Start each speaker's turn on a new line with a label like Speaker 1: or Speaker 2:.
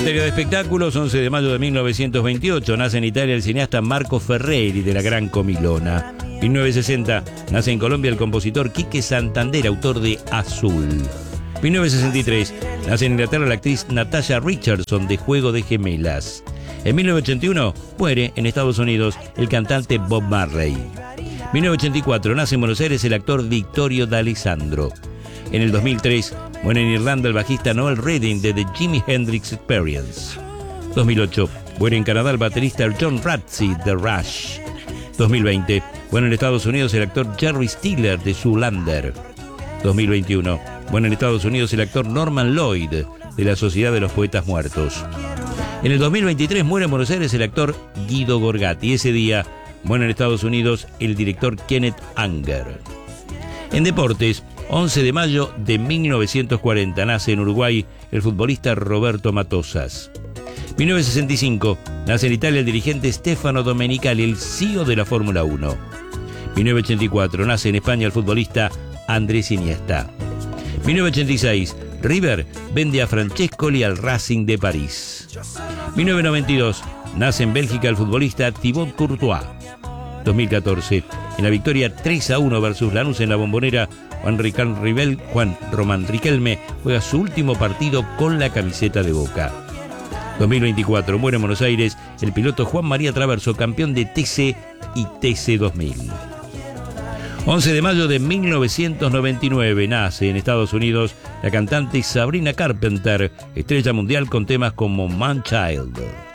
Speaker 1: materia de espectáculos, 11 de mayo de 1928, nace en Italia el cineasta Marco Ferreri de La Gran Comilona. 1960, nace en Colombia el compositor Quique Santander, autor de Azul. 1963, nace en Inglaterra la actriz Natasha Richardson de Juego de Gemelas. En 1981, muere en Estados Unidos el cantante Bob Marley. 1984, nace en Buenos Aires el actor Vittorio D'Alessandro. En el 2003, muere en Irlanda el bajista Noel Redding de The Jimi Hendrix Experience. 2008, muere en Canadá el baterista John Ratsey de Rush. 2020, muere en Estados Unidos el actor Jerry Stiller de Zoolander. 2021, muere en Estados Unidos el actor Norman Lloyd de la Sociedad de los Poetas Muertos. En el 2023 muere en Buenos Aires el actor Guido Gorgati. Ese día muere en Estados Unidos el director Kenneth Anger. En deportes, 11 de mayo de 1940 nace en Uruguay el futbolista Roberto Matosas. 1965 nace en Italia el dirigente Stefano Domenicali, el CEO de la Fórmula 1. 1984 nace en España el futbolista Andrés Iniesta. 1986 River vende a Francescoli al Racing de París. 1992 nace en Bélgica el futbolista Thibaut Courtois. 2014 en la victoria 3-1 versus Lanús en la Bombonera, Juan Román Riquelme juega su último partido con la camiseta de Boca. 2024 muere en Buenos Aires el piloto Juan María Traverso, campeón de TC y TC 2000. 11 de mayo de 1999 nace en Estados Unidos la cantante Sabrina Carpenter, estrella mundial con temas como Man Child.